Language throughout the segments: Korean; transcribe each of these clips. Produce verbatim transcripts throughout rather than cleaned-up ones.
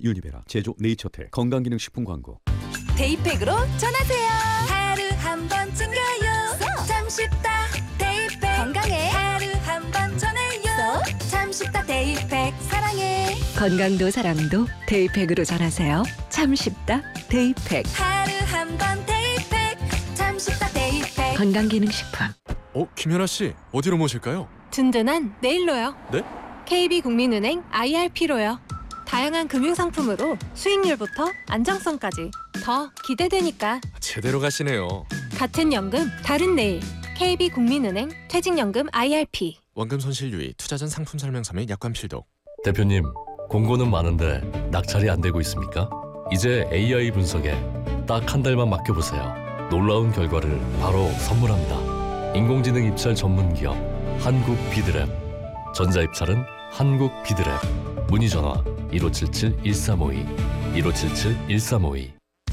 유니베라, 제조 네이처텔, 건강기능식품 광고. 데이팩으로 전하세요. 하루 한 번 챙겨요. 참 쉽다 데이팩. 건강에 하루 한 번 전해요. 참 쉽다 데이팩. 사랑해. 건강도 사랑도 데이팩으로 전하세요. 참 쉽다 데이팩. 하루 한 번 데이팩. 참 쉽다 데이팩. 건강기능식품. 어, 김연아 씨, 어디로 모실까요? 든든한 내일로요. 네? 케이비국민은행 아이알피로요. 다양한 금융상품으로 수익률부터 안정성까지 더 기대되니까. 제대로 가시네요. 같은 연금 다른 내일. 케이비국민은행 퇴직연금 아이알피. 원금 손실 유의, 투자 전 상품 설명서 및 약관 필독. 대표님, 공고는 많은데 낙찰이 안 되고 있습니까? 이제 에이아이 분석에 딱 한 달만 맡겨보세요. 놀라운 결과를 바로 선물합니다. 인공지능 입찰 전문 기업 한국 비드랩. 전자입찰은 한국 비드랩. 문의 전화 일오칠칠 일삼오이 일오칠칠 일삼오이.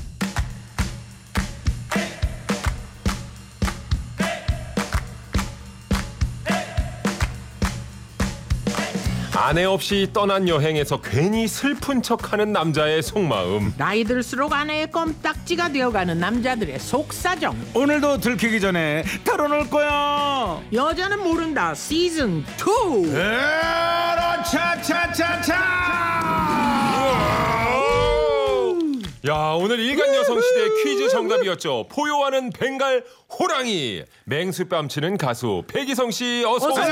아내 없이 떠난 여행에서 괜히 슬픈 척하는 남자의 속마음. 나이 들수록 아내의 껌딱지가 되어가는 남자들의 속사정. 오늘도 들키기 전에 털어놓을 거야. 여자는 모른다 시즌 투. 에라 차차차차. 야, 오늘 일간 여성시대 퀴즈 정답이었죠. 포효하는 벵갈 호랑이. 맹수뺨 치는 가수 백이성 씨, 어서 오세요.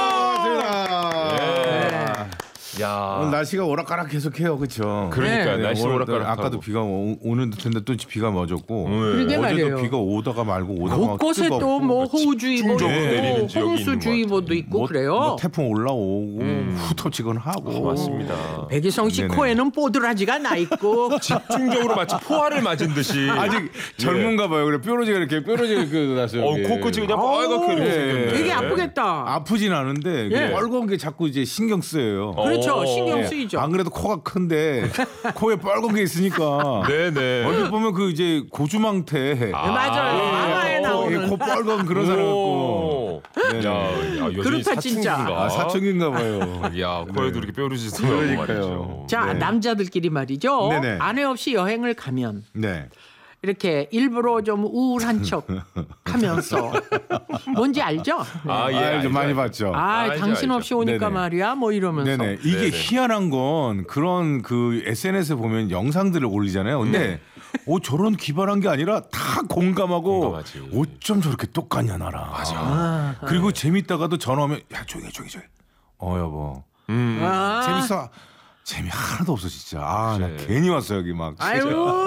반갑습니다. 예. 야, 오늘 날씨가 오락가락 계속해요, 그렇죠? 그러니까 네, 날씨 오늘 오락가락하고. 아까도 비가 오, 오는 듯한데 또 비가 멎었고, 그러게 어제도 말이에요. 비가 오다가 말고 오다가 막 곳곳에 뜨겁고, 또 뭐 호우주의보 집중적으로 내리는 있고 지역이 있는 홍수주의보도 있고 뭐, 그래요. 뭐 태풍 올라오고 후텁지근하고. 맞습니다. 백이성 씨 네네. 코에는 뽀드라지가 나 있고. 집중적으로 마치 포화를 맞은 듯이. 아직 젊은가 봐요. 그래 뾰루지가 이렇게 뾰루지가 이렇게 났어요. 어, 이게. 코끝이 그냥 빨갛게 이렇게 예. 생겼네. 되게 아프겠다. 아프진 않은데 예. 빨간 게 자꾸 이제 신경 쓰여요. 그렇죠. 어. 신경 예. 쓰이죠. 안 그래도 코가 큰데 코에 빨간 게 있으니까. 네네. 얼핏 보면 그 이제 고주망태. 네, 맞아요. 아. 만화에 나오는. 코 빨간 그런 사람 같고. 오. 네네. 야, 야, 여전히 그렇다, 진짜. 사춘기인가? 아 사춘기인가 봐요. 야, 코에도 이렇게 뾰루지 쓰고 그러니까요. 말이죠. 자, 네. 남자들끼리 말이죠. 네네. 아내 없이 여행을 가면 네. 이렇게 일부러 좀 우울한 척 하면서 뭔지 알죠? 아, 예, 아, 알죠, 많이 알죠. 봤죠. 아, 알죠, 당신 알죠. 없이 오니까 네네. 말이야 뭐 이러면서. 네네. 이게 네네. 희한한 건 그런 그 에스엔에스에 보면 영상들을 올리잖아요. 근데 네. 오 저런 기발한 게 아니라 다 공감하고 공감하지. 어쩜 저렇게 똑같냐 나랑. 맞아. 아, 그리고 재밌다가도 전화 오면 야 조용히 해, 조용히 조용히. 어 여보. 음. 아. 재밌어. 재미 하나도 없어 진짜. 아 나 그래. 괜히 왔어 여기 막. 아유.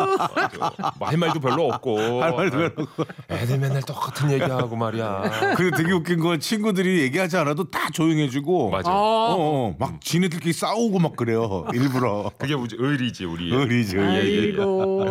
할 말도 별로 없고. 할 말도 별로 없고. 애들 맨날 똑같은 얘기하고 말이야. 근데 되게 웃긴 건 친구들이 얘기하지 않아도 다 조용해지고. 맞아. 어. 어, 어, 막 지네들끼리 싸우고 막 그래요. 일부러. 그게 우리 의리지, 우리. 의리죠. 예, 예. 아이고.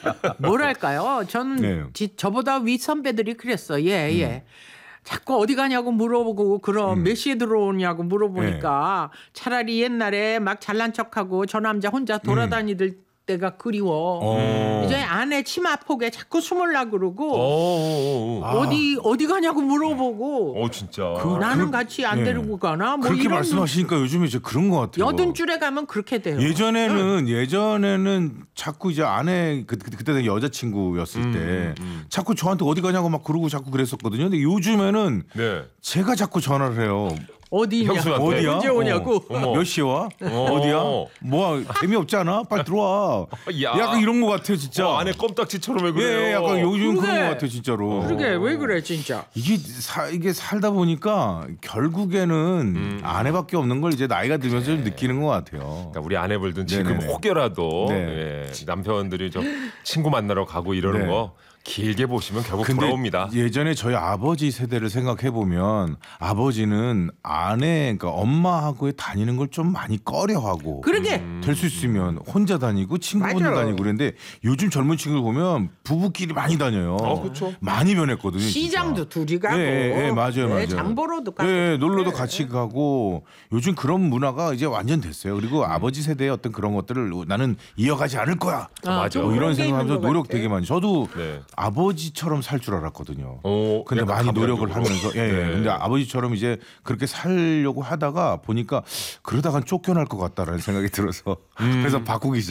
뭐랄까요? 저는 네. 지- 저보다 위 선배들이 그랬어. 예, 예. 자꾸 어디 가냐고 물어보고 그럼 몇 시에 들어오냐고 물어보니까 차라리 옛날에 막 잘난 척하고 저 남자 혼자 돌아다니들 때가 그리워. 어. 이제 아내 치마 폭에 자꾸 숨으려고 그러고 어, 어, 어디 어디 가냐고 물어보고 어, 진짜. 나는 그- 같이 안 네. 데리고 가나 뭐 그렇게 이런 말씀하시니까 요즘에 이제 그런 것 같아요. 여든 줄에 가면 그렇게 돼요. 예전에는 예전에는 자꾸 이제 아내 그, 그- 그때는 여자친구였을 때 음. 자꾸 저한테 어디 가냐고 막 그러고 자꾸 그랬었거든요. 근데 요즘에는 네. 제가 자꾸 전화를 해요. 어디냐? 형수한테. 어디야? 언제 오냐고. 어. 어머. 몇 시에 와? 어. 어디야? 뭐야? 재미없지 않아? 빨리 들어와. 야. 약간 이런 것 같아요, 진짜. 어, 안에 껌딱지처럼 왜 그래요? 예, 예, 약간 요즘 그러게. 그런 것 같아요, 진짜로. 그러게 왜 그래 진짜. 이게 사, 이게 살다 보니까 결국에는 음. 아내밖에 없는 걸 이제 나이가 들면서 좀 느끼는 것 같아요. 그러니까 우리 아내분들은 지금 네네네. 혹여라도 네. 예, 남편들이 좀 친구 만나러 가고 이러는 네. 거 길게 보시면 결국 근데 돌아옵니다. 예전에 저희 아버지 세대를 생각해 보면 아버지는 아내, 그러니까 엄마하고 다니는 걸 좀 많이 꺼려하고 그러게. 될 수 있으면 혼자 다니고 친구분들 맞아요. 다니고 그랬는데 요즘 젊은 친구들 보면 부부끼리 많이 다녀요. 어, 그렇죠. 많이 변했거든요. 진짜. 시장도 둘이 가고. 예, 예, 예, 맞아요, 맞아요. 장보러도 가고. 예, 예, 놀러도 그래. 같이 가고 요즘 그런 문화가 이제 완전 됐어요. 그리고 아버지 세대의 어떤 그런 것들을 나는 이어가지 않을 거야. 아, 맞아. 좀 뭐 이런 그런 게 생각하면서 있는 것 노력 같아. 되게 많이. 저도 네. 아버지처럼 살 줄 알았거든요. 어, 근데 약간 많이 노력을 감각적으로. 하면서 예, 예. 네. 근데 아버지처럼 이제 그렇게 살려고 하다가 보니까 그러다간 쫓겨날 것 같다라는 생각이 들어서 그래서 바꾸기 시작.